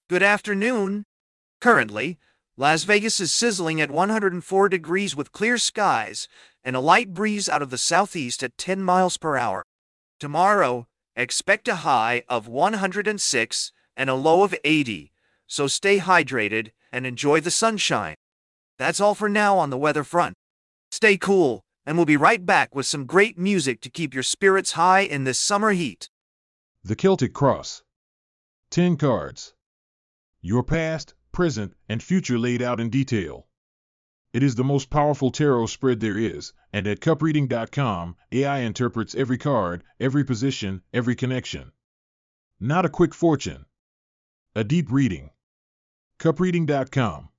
Good afternoon. Currently, Las Vegas is sizzling at 104 degrees with clear skies and a light breeze out of the southeast at 10 miles per hour. Tomorrow, expect a high of 106 and a low of 80, so stay hydrated and enjoy the sunshine. That's all for now on the weather front. Stay cool, and we'll be right back with some great music to keep your spirits high in this summer heat. The Celtic Cross. 10 cards. Your past, present, and future laid out in detail. It is the most powerful tarot spread there is, and at cupreading.com, AI interprets every card, every position, every connection. Not a quick fortune. A deep reading. cupreading.com.